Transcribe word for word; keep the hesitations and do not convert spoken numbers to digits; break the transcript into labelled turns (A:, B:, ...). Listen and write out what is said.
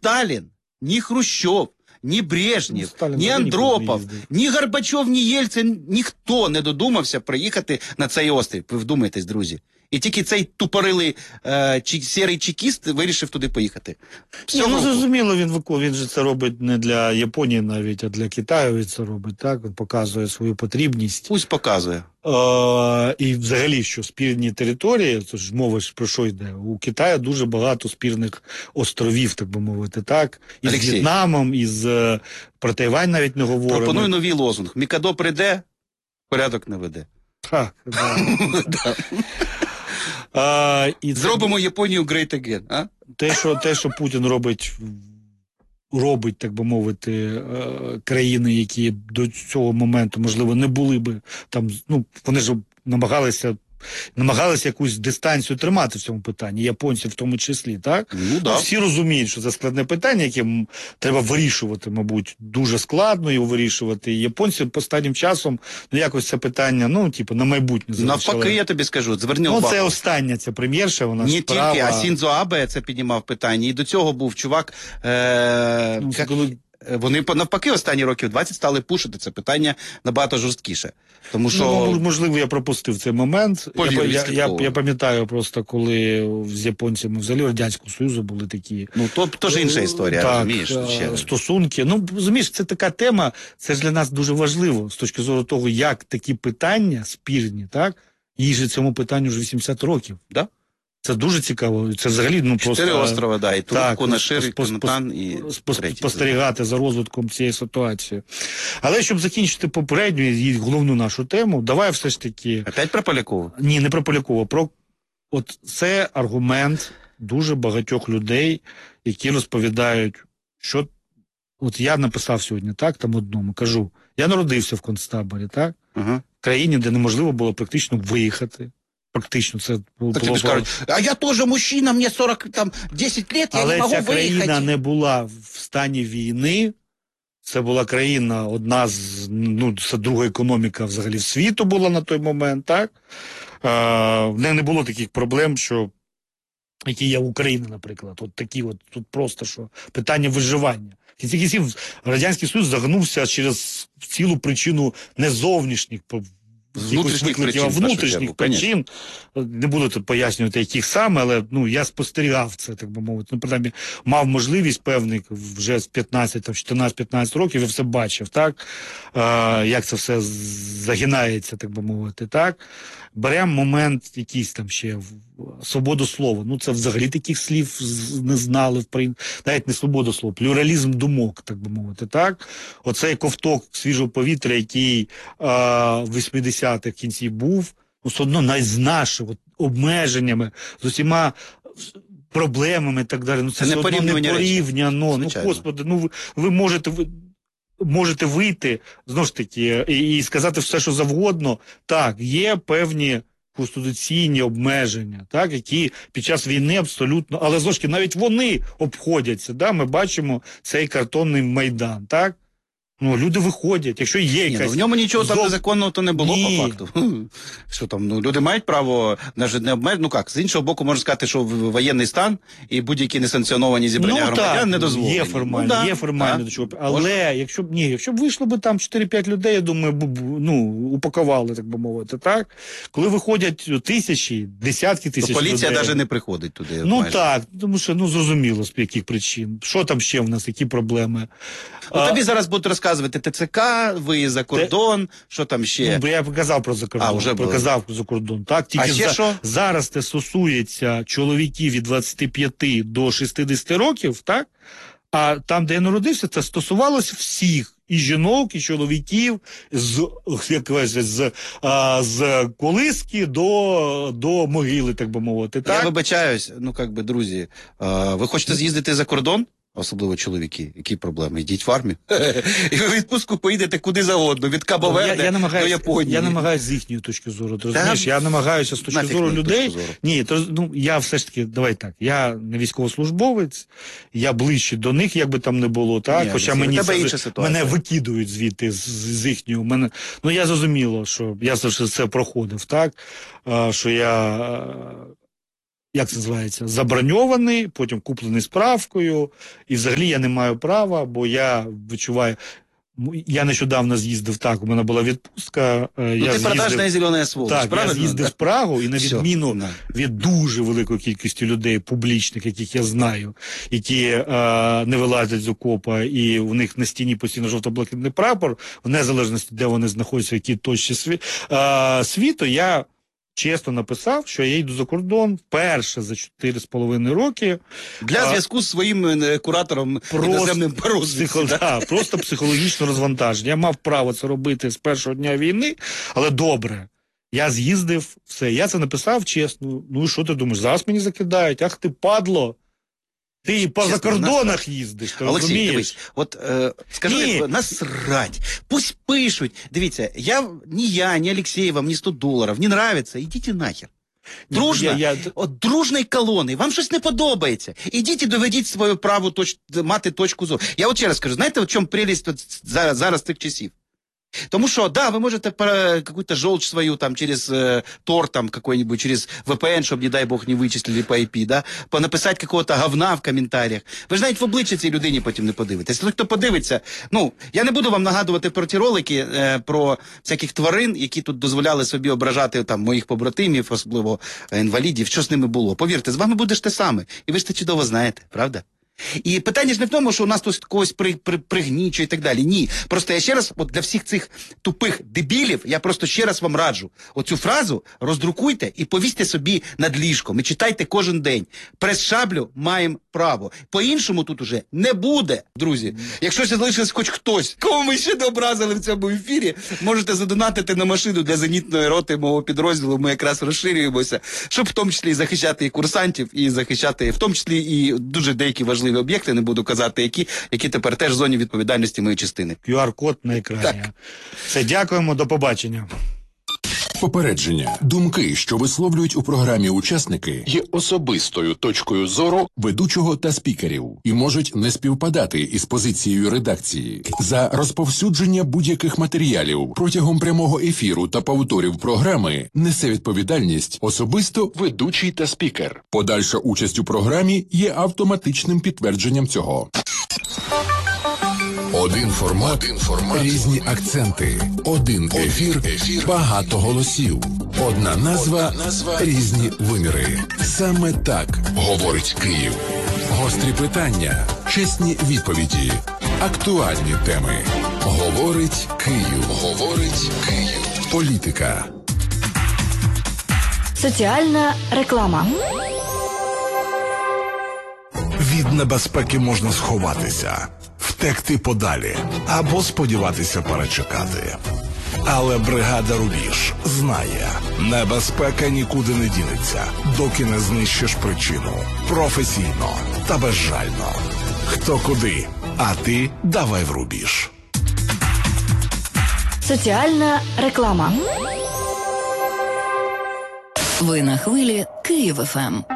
A: Сталін, ні Хрущов, ні Брежнєв,
B: ну,
A: ні Андропов, ні Горбачов, ні Єльцин, ніхто не додумався приїхати на цей острів. Ви вдумайтесь, друзі. І тільки цей тупорилий е, чи, сірий чекіст вирішив туди поїхати.
B: Ні, ну зрозуміло, він виконує, він же це робить не для Японії навіть, а для Китаю він це робить, так? Він показує свою потрібність.
A: Пусть показує.
B: Е, і взагалі, що спірні території, це ж мова ж про що йде, у Китаю дуже багато спірних островів, так би мовити, так? І з В'єтнамом, і з про Тайвань навіть не говоримо.
A: Пропоную новий лозунг. Мікадо прийде, порядок не веде.
B: Так, так. А, і
A: зробимо це... Японію great again, а?
B: Те, що, те, що Путін робить, робить, так би мовити, країни, які до цього моменту, можливо, не були би там, ну, вони ж намагалися намагалися якусь дистанцію тримати в цьому питанні, японці в тому числі, так?
A: Ну, да.
B: Всі розуміють, що це складне питання, яке треба вирішувати, мабуть, дуже складно його вирішувати. І японці останнім часом, ну, якось це питання, ну, типу, на майбутнє залишили.
A: Навпаки, я тобі скажу, зверни
B: увагу.
A: Ну,
B: це остання ця прем'єрша, вона
A: Не
B: справа...
A: тільки, а Сіндзо Абе це піднімав питання. І до цього був чувак... Е...
B: Ну, коли...
A: Вони, навпаки, останні років двадцять стали пушити це питання набагато жорсткіше. Тому що...
B: Ну, можливо, я пропустив цей момент.
A: Повір,
B: я, я, я, я пам'ятаю просто, коли з японцями взагалі Радянського Союзу були такі...
A: Ну, то теж інша історія,
B: так,
A: розумієш? Ще...
B: стосунки. Ну, розумієш, це така тема, це ж для нас дуже важливо, з точки зору того, як такі питання спірні, так? Їй же цьому питанню вже вісімдесят років,
A: да?
B: Це дуже цікаво. Це взагалі, ну, просто...
A: Чотири острова, да, і Турку, Нашир, і Конотан, і
B: спостерігати за розвитком цієї ситуації. Але щоб закінчити попередню і головну нашу тему, давай все ж таки...
A: Опять про Полякова?
B: Ні, не про Полякова. Про... От це аргумент дуже багатьох людей, які розповідають, що... От я написав сьогодні, так, там одному, кажу, я народився в концтаборі, так?
A: Угу.
B: В країні, де неможливо було практично виїхати. Практично це було...
A: Так тобі скажуть, а я теж мужчина, мені сорок, там, десять років, я
B: але
A: не можу
B: ця
A: виїхати.
B: країна не була в стані війни, це була країна, одна з, ну, це друга економіка взагалі світу була на той момент, так? А, в неї не було таких проблем, що, які є в Україні, наприклад. От такі от, тут просто, що питання виживання. В кінці кінців Радянський Союз загнувся через цілу причину не зовнішніх
A: внутрішніх причин,
B: а внутрішніх причин. Не буду тут пояснювати, яких саме, але ну, я спостерігав це, так би мовити. Ну, принаймні, мав можливість певний вже з п'ятнадцяти, чотирнадцять-п'ятнадцять років, я все бачив, так? А, як це все загинається, так би мовити, так? Беремо момент якийсь там ще свободу слова. Ну, це взагалі таких слів не знали, в принципі. Навіть не свобода слова, плюралізм думок, так би мовити, так? Оцей ковток свіжого повітря, який а, в вісімдесятих кінці був, все одно навіть з нашими обмеженнями, з усіма проблемами і так далі. Ну, це, це все одно не порівняно. Ну, Господи, ну ви, ви можете... Ви, можете вийти, знову ж таки, і, і сказати все, що завгодно. Так, є певні конституційні обмеження, так, які під час війни абсолютно, але знову ж таки, навіть вони обходяться, да, ми бачимо цей картонний Майдан, так? Ну, люди виходять, якщо є якась...
A: Ні, ну, в ньому нічого
B: зов...
A: там незаконного то не було,
B: Ні.
A: по факту. Що там, ну, люди мають право, навіть не обмежити, ну як, з іншого боку, можна сказати, що воєнний стан і будь-які несанкціоновані зібрання
B: ну,
A: громадян
B: так,
A: не дозволені.
B: Є формально,
A: ну, да,
B: є формально до чого. Але можна? якщо б, ні, якщо б вийшло б там чотири-п'ять людей, я думаю, б, ну, упакували, так би мовити, так? Коли виходять тисячі, десятки тисяч
A: людей. То поліція
B: людей,
A: навіть не приходить туди.
B: Ну
A: майже.
B: так, тому що, ну, зрозуміло, з яких причин. Що там ще в нас, які проблеми?
A: Ну,
B: а,
A: тобі зараз будуть розказувати ТЦК, виїзд за кордон, Те... що там ще?
B: Ну, я казав про за кордон,
A: а, вже
B: казав про за кордон. Так, тільки
A: а ще
B: за...
A: що?
B: зараз це стосується чоловіків від двадцяти п'яти до шістдесяти років, так? А там, де я народився, це стосувалося всіх. І жінок, і чоловіків, з, як кажуть, з, а, з колиски до, до могили, так би мовити. Так?
A: Я вибачаюсь, ну, як би, друзі, а, ви хочете з'їздити за кордон? Особливо чоловіки. Які проблеми? Йдіть в армію. І ви в відпустку поїдете куди завгодно. Від Кабо-Верде до Японії.
B: Я намагаюся з їхньої точки зору. Ти розумієш? Я намагаюся з точки зору людей. Зору. Ні, то, ну, я все ж таки, давай так, я не військовослужбовець, я ближче до них, як би там не було, так? Ні, хоча мені це, мене викидують звідти, з, з їхнього. Мене, ну, я зрозуміло, що я це проходив, так? А, що я... як це називається, заброньований, потім куплений справкою, і взагалі я не маю права, бо я відчуваю, я нещодавно з'їздив так, у мене була відпустка.
A: Ну,
B: я
A: ти продажна зелена сволоч,
B: так,
A: правильно?
B: я з'їздив в Прагу, і на
A: Все.
B: відміну
A: Да.
B: від дуже великої кількості людей, публічних, яких я знаю, які е, не вилазять з окопа, і у них на стіні постійно жовто-блакитний прапор, в незалежності, де вони знаходяться, в якій точці сві, е, світу, я чесно написав, що я йду за кордон вперше за чотири з половиною роки.
A: Для зв'язку з своїм е, куратором іноземним по розвідці.
B: Психо...
A: Да?
B: Да, просто психологічно розвантаження. Я мав право це робити з першого дня війни, але добре. Я з'їздив, все, я це написав чесно. Ну і що ти думаєш, зараз мені закидають? Ах ти, падло! Ти по закордонах їздиш, ти
A: Олексій,
B: розумієш?
A: дивись, от е, скажи,
B: Ні.
A: насрать, пусть пишуть. Дивіться, я, ні я, ні Олексій вам, ні сто доларів, не нравиться, ідіть нахер. Дружно,
B: Я- я-
A: от дружної колони, вам щось не подобається. Ідіть і доведіть свою праву точ... мати точку зору. Я от ще раз скажу, знаєте, в чому прелість от зараз, зараз тих часів? Тому що, да, вы можете про какую-то желчь свою там через э, Тор там какой-нибудь, через вэ пэ эн, чтобы, не дай бог, не вичислили по ай пі, да, понаписати какого-то говна в коментарях. Ви ж навіть в обличчя цій людині потім не подивитесь. Якщо хто подивиться, ну, я не буду вам нагадувати про ті ролики, е, про всяких тварин, які тут дозволяли собі ображати там моїх побратимів, особливо е, інвалідів, що з ними було. Повірте, з вами буде ж те саме. І ви ж це чудово знаєте, правда? І питання ж не в тому, що у нас тут когось при, при, пригнічує і так далі. Ні. Просто я ще раз, от для всіх цих тупих дебілів, я просто ще раз вам раджу. Оцю фразу роздрукуйте і повісьте собі над ліжком. І читайте кожен день. Прес-шаблю маємо право. По-іншому тут уже не буде, друзі. Якщо ще залишився хоч хтось, кого ми ще не образили в цьому ефірі, можете задонатити на машину для зенітної роти мого підрозділу. Ми якраз розширюємося, щоб в тому числі і захищати і курсантів, і захищати в тому числі і дуже деякі важливі об'єкти, не буду казати, які, які тепер теж в зоні відповідальності моєї частини.
B: ку ар код на екрані.
A: Так.
B: Все, дякуємо, до побачення.
C: Попередження. Думки, що висловлюють у програмі учасники, є особистою точкою зору ведучого та спікерів і можуть не співпадати із позицією редакції. За розповсюдження будь-яких матеріалів протягом прямого ефіру та повторів програми несе відповідальність особисто ведучий та спікер. Подальша участь у програмі є автоматичним підтвердженням цього. Один формат, Один формат, різні акценти, один ефір, ефір, багато голосів, одна назва, назва, різні виміри. Саме так говорить Київ. Гострі питання, чесні відповіді, актуальні теми. Говорить Київ. Говорить Київ. Політика.
D: Соціальна реклама.
E: Від небезпеки можна сховатися, втекти подалі або сподіватися перечекати. Але бригада «Рубіж» знає, небезпека нікуди не дінеться, доки не знищиш причину. Професійно та безжально. Хто куди, а ти давай в рубіж.
D: Соціальна реклама.
F: Ви на хвилі Київ еф ем.